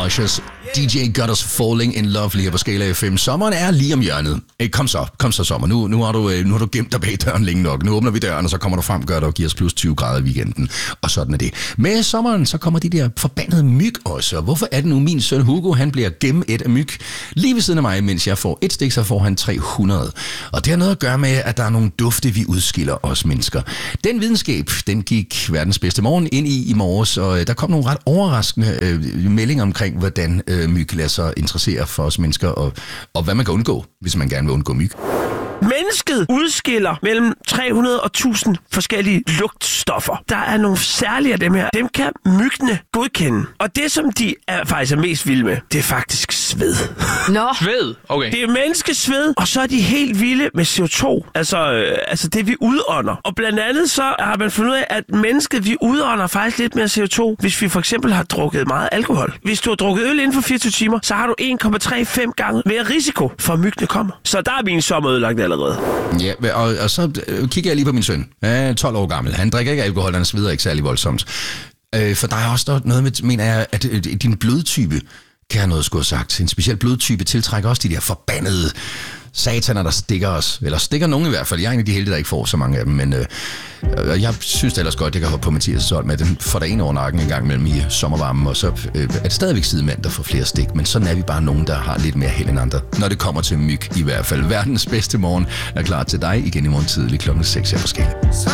Ushers DJ Got Us Falling in Love lige på Skala FM. Sommeren er lige om hjørnet. Kom så sommer. Nu har du gemt dig bag døren længe nok. Nu åbner vi døren, og så kommer du frem, gør det og giver os plus 20 grader i weekenden. Og sådan er det. Med sommeren, så kommer de der forbandede myg også. Og hvorfor er det nu min søn Hugo, han bliver gennemædt af myg lige ved siden af mig, mens jeg får et stik, så får han 300. Og det har noget at gøre med, at der er nogle dufte, vi udskiller os mennesker. Den videnskab, den gik verdens bedste morgen ind i morges, og der kom nogle ret overraskende meldinger omkring, hvordan myg lader sig interessere for os mennesker, og hvad man kan undgå, hvis man gerne vil undgå myg. Mennesket udskiller mellem 300 og 1000 forskellige lugtstoffer. Der er nogle særlige af dem her. Dem kan myggene godkende. Og det, som de faktisk er mest vilde med, det er faktisk sved. Nå. Sved? Okay. Det er menneskesved, og så er de helt vilde med CO2. Altså det, vi udånder. Og blandt andet så har man fundet ud af, at mennesket, vi udånder faktisk lidt mere CO2, hvis vi for eksempel har drukket meget alkohol. Hvis du har drukket øl inden for 24 timer, så har du 1,35 gange mere risiko for, at myggene kommer. Så der er min sommer ødelagt allerede. Ja, og så kigger jeg lige på min søn. 12 år gammel. Han drikker ikke alkohol, han sveder ikke særlig voldsomt. For der er også noget med, mener jeg, at din blodtype kan have noget skulle have sagt. En speciel blodtype tiltrækker også de der forbandede sataner, der stikker os. Eller stikker nogen i hvert fald. Jeg er en af de heldige, der ikke får så mange af dem. Men jeg synes det ellers godt, jeg kan hoppe på Mathias' hold med. Den får der en over nakken en gang mellem i sommervarmen. Og så er det stadigvæk sidemand, der får flere stik. Men sådan er vi bare nogen, der har lidt mere held end andre. Når det kommer til myg i hvert fald. Verdens bedste morgen er klar til dig igen i morgen tidlig klokken 6 her på Skala.